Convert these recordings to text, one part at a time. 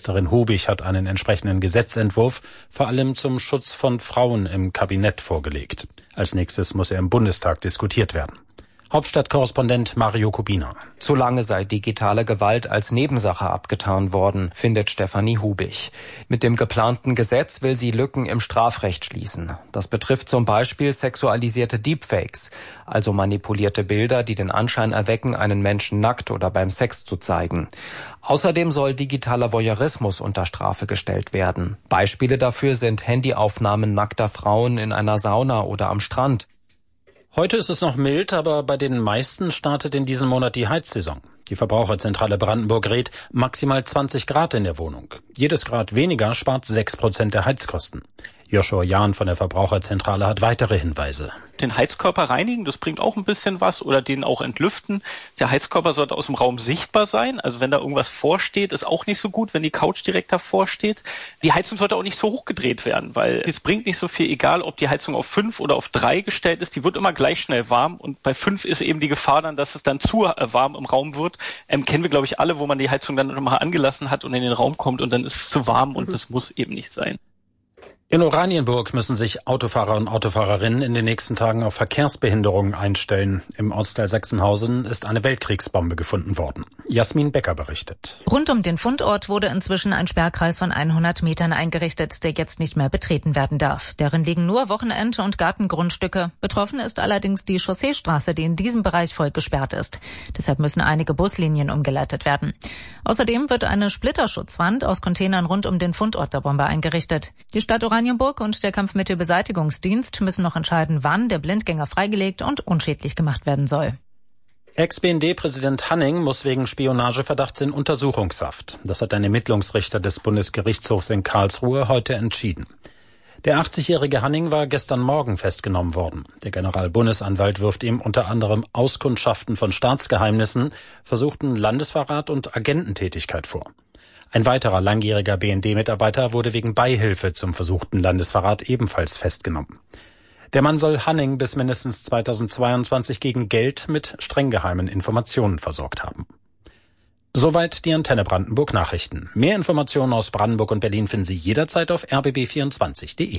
Ministerin Hubich hat einen entsprechenden Gesetzentwurf vor allem zum Schutz von Frauen im Kabinett vorgelegt. Als nächstes muss er im Bundestag diskutiert werden. Hauptstadtkorrespondent Mario Kubina. Zu lange sei digitale Gewalt als Nebensache abgetan worden, findet Stefanie Hubich. Mit dem geplanten Gesetz will sie Lücken im Strafrecht schließen. Das betrifft zum Beispiel sexualisierte Deepfakes, also manipulierte Bilder, die den Anschein erwecken, einen Menschen nackt oder beim Sex zu zeigen. Außerdem soll digitaler Voyeurismus unter Strafe gestellt werden. Beispiele dafür sind Handyaufnahmen nackter Frauen in einer Sauna oder am Strand. Heute ist es noch mild, aber bei den meisten startet in diesem Monat die Heizsaison. Die Verbraucherzentrale Brandenburg rät maximal 20 Grad in der Wohnung. Jedes Grad weniger spart 6% der Heizkosten. Joshua Jahn von der Verbraucherzentrale hat weitere Hinweise. Den Heizkörper reinigen, das bringt auch ein bisschen was, oder den auch entlüften. Der Heizkörper sollte aus dem Raum sichtbar sein, also wenn da irgendwas vorsteht, ist auch nicht so gut, wenn die Couch direkt davor steht. Die Heizung sollte auch nicht so hoch gedreht werden, weil es bringt nicht so viel, egal ob die Heizung auf 5 oder auf 3 gestellt ist, die wird immer gleich schnell warm und bei 5 ist eben die Gefahr dann, dass es dann zu warm im Raum wird. Kennen wir, glaube ich, alle, wo man die Heizung dann nochmal angelassen hat und in den Raum kommt und dann ist es zu warm und das muss eben nicht sein. In Oranienburg müssen sich Autofahrer und Autofahrerinnen in den nächsten Tagen auf Verkehrsbehinderungen einstellen. Im Ortsteil Sachsenhausen ist eine Weltkriegsbombe gefunden worden. Jasmin Becker berichtet. Rund um den Fundort wurde inzwischen ein Sperrkreis von 100 Metern eingerichtet, der jetzt nicht mehr betreten werden darf. Darin liegen nur Wochenend- und Gartengrundstücke. Betroffen ist allerdings die Chausseestraße, die in diesem Bereich voll gesperrt ist. Deshalb müssen einige Buslinien umgeleitet werden. Außerdem wird eine Splitterschutzwand aus Containern rund um den Fundort der Bombe eingerichtet. Die Stadt Oranienburg und der Kampfmittelbeseitigungsdienst müssen noch entscheiden, wann der Blindgänger freigelegt und unschädlich gemacht werden soll. Ex-BND-Präsident Hanning muss wegen Spionageverdachts in Untersuchungshaft. Das hat ein Ermittlungsrichter des Bundesgerichtshofs in Karlsruhe heute entschieden. Der 80-jährige Hanning war gestern Morgen festgenommen worden. Der Generalbundesanwalt wirft ihm unter anderem Auskundschaften von Staatsgeheimnissen, versuchten Landesverrat und Agententätigkeit vor. Ein weiterer langjähriger BND-Mitarbeiter wurde wegen Beihilfe zum versuchten Landesverrat ebenfalls festgenommen. Der Mann soll Hanning bis mindestens 2022 gegen Geld mit streng geheimen Informationen versorgt haben. Soweit die Antenne Brandenburg Nachrichten. Mehr Informationen aus Brandenburg und Berlin finden Sie jederzeit auf rbb24.de.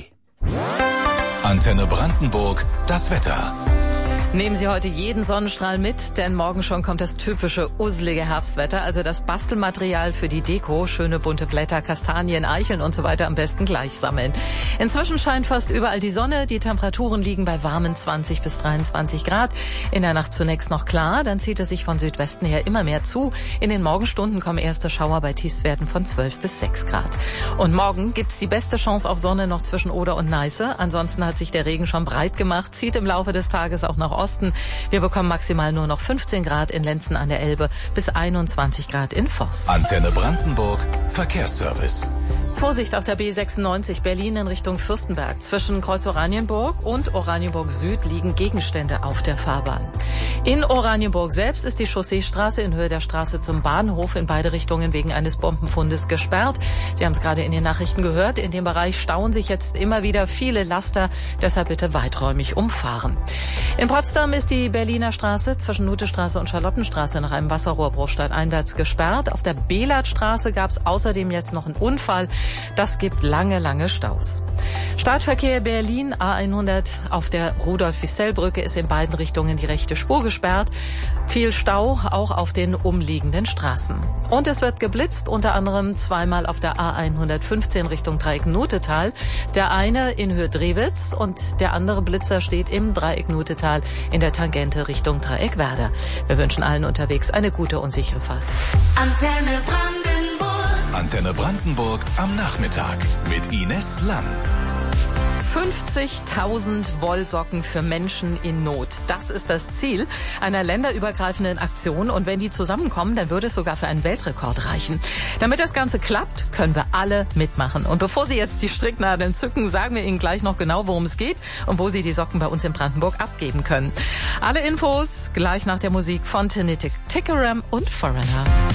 Antenne Brandenburg, das Wetter. Nehmen Sie heute jeden Sonnenstrahl mit, denn morgen schon kommt das typische usselige Herbstwetter, also das Bastelmaterial für die Deko, schöne bunte Blätter, Kastanien, Eicheln und so weiter am besten gleich sammeln. Inzwischen scheint fast überall die Sonne, die Temperaturen liegen bei warmen 20 bis 23 Grad. In der Nacht zunächst noch klar, dann zieht es sich von Südwesten her immer mehr zu. In den Morgenstunden kommen erste Schauer bei Tiefstwerten von 12 bis 6 Grad. Und morgen gibt's die beste Chance auf Sonne noch zwischen Oder und Neiße. Ansonsten hat sich der Regen schon breit gemacht, zieht im Laufe des Tages auch nach Osten. Wir bekommen maximal nur noch 15 Grad in Lenzen an der Elbe bis 21 Grad in Forst. Antenne Brandenburg, Verkehrsservice. Vorsicht auf der B96 Berlin in Richtung Fürstenberg. Zwischen Kreuz Oranienburg und Oranienburg Süd liegen Gegenstände auf der Fahrbahn. In Oranienburg selbst ist die Chausseestraße in Höhe der Straße zum Bahnhof in beide Richtungen wegen eines Bombenfundes gesperrt. Sie haben es gerade in den Nachrichten gehört. In dem Bereich stauen sich jetzt immer wieder viele Laster. Deshalb bitte weiträumig umfahren. In Potsdam ist die Berliner Straße zwischen Nuthestraße und Charlottenstraße nach einem Wasserrohrbruch stadteinwärts gesperrt. Auf der Belatstraße gab es außerdem jetzt noch einen Unfall. Das gibt lange, lange Staus. Startverkehr Berlin, A100 auf der Rudolf-Wissell-Brücke ist in beiden Richtungen die rechte Spur gesperrt. Viel Stau auch auf den umliegenden Straßen. Und es wird geblitzt, unter anderem zweimal auf der A115 Richtung Dreieck Nutetal. Der eine in Höhe Drewitz und der andere Blitzer steht im Dreieck Nutetal in der Tangente Richtung Dreieck Werder. Wir wünschen allen unterwegs eine gute und sichere Fahrt. Antenne Brandenburg. Antenne Brandenburg am Nachmittag mit Ines Lang. 50.000 Wollsocken für Menschen in Not. Das ist das Ziel einer länderübergreifenden Aktion. Und wenn die zusammenkommen, dann würde es sogar für einen Weltrekord reichen. Damit das Ganze klappt, können wir alle mitmachen. Und bevor Sie jetzt die Stricknadeln zücken, sagen wir Ihnen gleich noch genau, worum es geht und wo Sie die Socken bei uns in Brandenburg abgeben können. Alle Infos gleich nach der Musik von Tinnitic Tickeram und Foreigner.